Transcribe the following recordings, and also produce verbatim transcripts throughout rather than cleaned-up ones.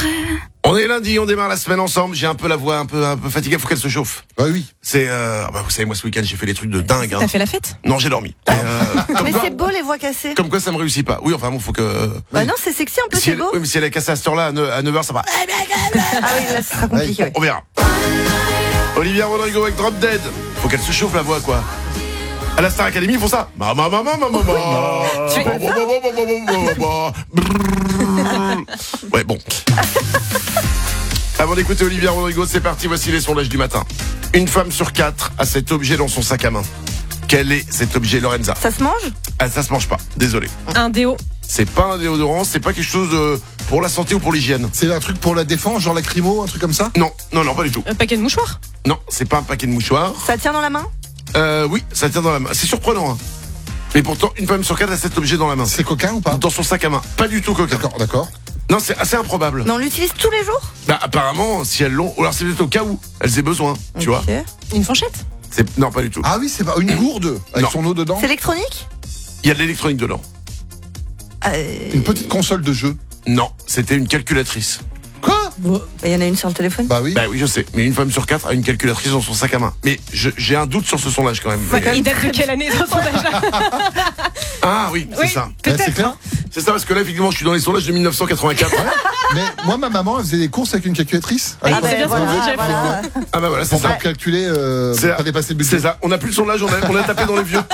On est lundi, on démarre la semaine ensemble. J'ai un peu la voix un peu un peu fatiguée, faut qu'elle se chauffe. Bah oui. C'est euh, bah vous savez, moi ce week-end j'ai fait des trucs de dingue. Hein. T'as fait la fête? Non, j'ai dormi. Et, euh, Mais quoi, c'est beau les voix cassées. Comme quoi ça me réussit pas. Oui, enfin bon, faut que. Bah oui. non, c'est sexy un peu, Si c'est elle, beau. oui, mais si elle est cassée à cette heure-là, à neuf heures, ça va. Ah oui, là, ce sera compliqué. Ouais. On verra. Olivia Rodrigo avec Drop Dead. Faut qu'elle se chauffe la voix, quoi. À la Star Academy, ils font ça. Maman, maman, maman, maman. Tu fais Ouais, bon. Avant d'écouter Olivia Rodrigo, c'est parti, voici les sondages du matin. Une femme sur quatre a cet objet dans son sac à main. Quel est cet objet, Lorenza? Ça se mange? Ah, ça se mange pas, désolé. Un déo. C'est pas un déodorant, c'est pas quelque chose euh, pour la santé ou pour l'hygiène. C'est un truc pour la défense, genre lacrymo, un truc comme ça? Non, non, non, pas du tout. Un paquet de mouchoirs. Non, c'est pas un paquet de mouchoirs. Ça tient dans la main? Euh, oui, ça tient dans la main. C'est surprenant, hein. Mais pourtant, une femme sur quatre a cet objet dans la main. C'est coquin ou pas? Dans son sac à main. Pas du tout coquin. D'accord, d'accord. Non, c'est assez improbable. Mais on l'utilise tous les jours? Bah, apparemment, si elles l'ont, ou alors c'est peut-être au cas où elles aient besoin, tu vois. Ok. Une fourchette. C'est, non, pas du tout. Ah oui, c'est pas une gourde avec Non. son eau dedans? C'est électronique? Il y a de l'électronique dedans. Euh, Une petite console de jeu. Non, c'était une calculatrice. Quoi? Il y en a une sur le téléphone? Bah oui. Bah oui, je sais. Mais une femme sur quatre a une calculatrice dans son sac à main. Mais je- j'ai un doute sur ce sondage quand même. Il date de quelle année dans son âge? Ah oui, c'est Oui, ça. Ouais, c'est peut-être. clair. hein. C'est ça, parce que là, effectivement, je suis dans les sondages de mille neuf cent quatre-vingt-quatre. Mais moi, ma maman, elle faisait des courses avec une calculatrice. Ah, Avec- c'est bien ce qu'on voilà, dit, Jeff. voilà. Ah bah voilà, c'est Pour ça. pas calculer, euh, C'est pour pas dépasser le budget. C'est ça. On n'a plus le sondage, on a, on a tapé dans les vieux.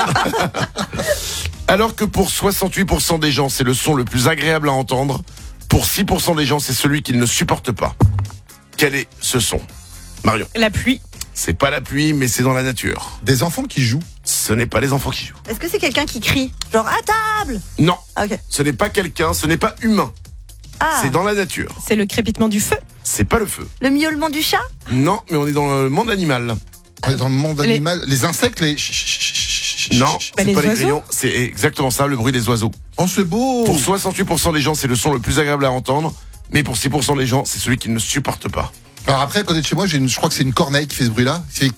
Alors que pour soixante-huit pour cent des gens, c'est le son le plus agréable à entendre, pour six pour cent des gens, c'est celui qu'ils ne supportent pas. Quel est ce son? Marion. La pluie. C'est pas la pluie, mais c'est dans la nature. Des enfants qui jouent. Ce n'est pas les enfants qui jouent. Est-ce que c'est quelqu'un qui crie? Genre à table? Non, Ah, ok. ce n'est pas quelqu'un, ce n'est pas humain. Ah, C'est dans la nature. C'est le crépitement du feu. C'est pas le feu. le miaulement du chat? Non, mais on est dans le monde animal. On est Dans le monde Les- animal, les insectes, les. Non, Bah, c'est les pas les oiseaux. grillons. C'est exactement ça, le bruit des oiseaux. Oh, c'est beau. Pour soixante-huit pour cent des gens, c'est le son le plus agréable à entendre. Mais pour six pour cent des gens, c'est celui qu'ils ne supportent pas. Alors après, à côté de chez moi, j'ai une, je crois que c'est une corneille qui fait ce bruit-là. C'est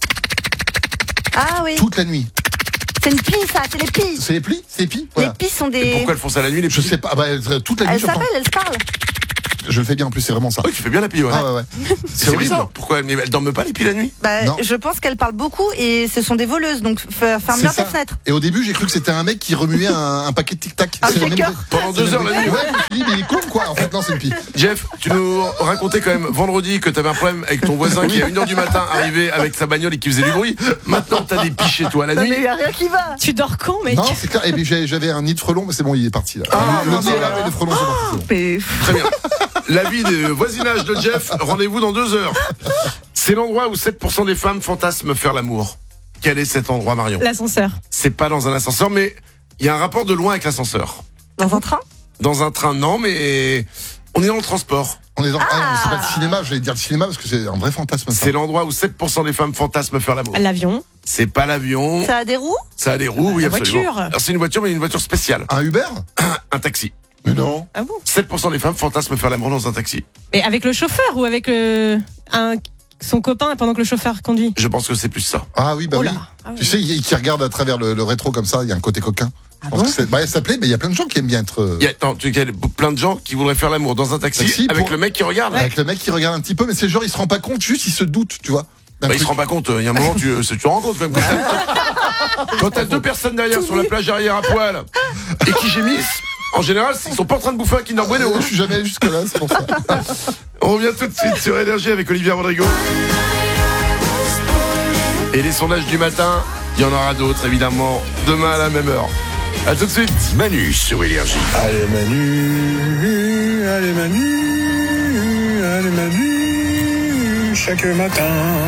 Ah oui. toute la nuit. C'est une pie, ça, c'est les pies. C'est les plis, c'est les plis. Les Voilà. pies sont Et des. pourquoi elles font ça la nuit, les Je petits? sais pas, bah, euh, toute la nuit. Elles j'entends. s'appellent, elles se parlent. Je le fais bien en plus, c'est vraiment ça. Oui, tu fais bien la pile, ouais. Ah ouais, ouais. C'est C'est horrible. bizarre. Pourquoi elles, mais elles dorment pas les piles la nuit? Bah, Non. je pense qu'elles parlent beaucoup et ce sont des voleuses, donc f- ferme C'est bien ça. tes fenêtres. Et au début, j'ai cru que c'était un mec qui remuait un, un paquet de tic-tac. Un C'est la même shaker. chose. Pendant deux heures la nuit. Ouais, je me suis dit, mais il est con quoi. En fait, non, c'est une pie. Jeff, tu nous racontais quand même vendredi que t'avais un problème avec ton voisin qui à une heure du matin arrivait avec sa bagnole et qui faisait du bruit. Maintenant t'as des pies chez toi la Non, nuit. mais il y a rien qui va. Tu dors quand, mec? Non, c'est clair. Et puis j'ai- j'avais un nid de frelons, mais c'est bon, il est parti là. Ah, le non, nid non, est là, non. mais le frelon, c'est parti. Mais Très bien. L'avis de voisinage de Jeff, rendez-vous dans deux heures. C'est l'endroit où sept pour cent des femmes fantasment faire l'amour. Quel est cet endroit, Marion? L'ascenseur. C'est pas dans un ascenseur, mais il y a un rapport de loin avec l'ascenseur. dans un train? Dans un train, non, mais on est dans le transport. On est dans. Ah, non, mais c'est pas le cinéma. J'allais dire le cinéma parce que c'est un vrai fantasme. ça. C'est l'endroit où sept pour cent des femmes fantasment faire l'amour. L'avion. C'est pas l'avion. Ça a des roues? Ça a des roues, oui, La absolument. voiture. Alors c'est une voiture, mais une voiture spéciale. Un Uber? Un taxi. Mais non. Ah bon? sept pour cent des femmes fantasment faire l'amour dans un taxi. Mais avec le chauffeur ou avec le, un, son copain pendant que le chauffeur conduit? Je pense que c'est plus ça. Ah oui, bah Oh là. oui. Ah oui. Tu sais, il- qui regarde à travers le, le rétro comme ça, il y a un côté coquin. Je pense que c'est- bah, ça plaît, mais il y a plein de gens qui aiment bien être euh, Il y a, attends, tu- il y a plein de gens qui voudraient faire l'amour dans un taxi, Taxi avec pour- le mec qui regarde. avec le mec qui regarde un petit peu, mais c'est le genre, il se rend pas compte, juste il se doute, tu vois. d'un Bah, il se truc. rend pas compte, il y a un moment, tu, euh, tu te rends compte quand même. Quand t'as- Quand t'as deux personnes derrière sur la plage arrière à poil et qui gémissent, en général, ils sont pas en train de bouffer un Kinder Bueno. Je suis jamais allé jusque là, c'est pour ça. On revient tout de suite sur Énergie avec Olivia Rodrigo. Et les sondages du matin, il y en aura d'autres évidemment demain à la même heure. A tout de suite. Manu sur Énergie. Allez Manu, allez Manu, allez Manu, chaque matin.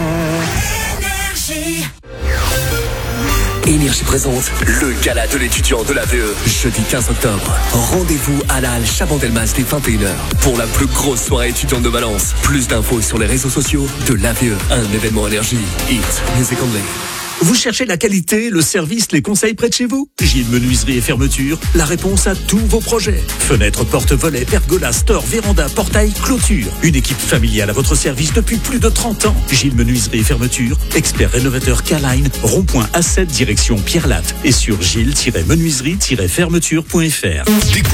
Énergie présente le gala de l'étudiant de l'A V E, jeudi quinze octobre. Rendez-vous à la halle Chabandelmas dès vingt et une heures pour la plus grosse soirée étudiante de Valence. Plus d'infos sur les réseaux sociaux de l'A V E, un événement Énergie. Hit Music Only. Vous cherchez la qualité, le service, les conseils près de chez vous? Gilles Menuiserie et Fermeture, la réponse à tous vos projets. Fenêtres, portes, volets, pergolas, stores, vérandas, portails, clôtures. Une équipe familiale à votre service depuis plus de trente ans. Gilles Menuiserie et Fermeture, expert rénovateur K-Line, rond-point A sept, direction Pierre Latte. Et sur gilles-menuiserie-fermeture point f r.